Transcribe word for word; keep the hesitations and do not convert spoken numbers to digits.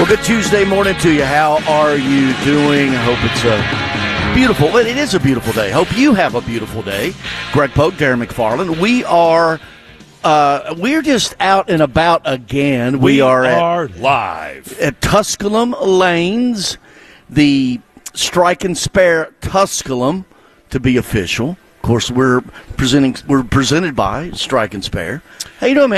Well, good Tuesday morning to you. How are you doing? I hope it's a beautiful, well, it is a beautiful day. Hope you have a beautiful day. Greg Pogue, Darren McFarland. We are, uh, we're just out and about again. We, we are, are at, live at Tusculum Lanes, the Strike and Spare Tusculum, to be official. Of course, we're presenting. We're presented by Strike and Spare. How you doing, man?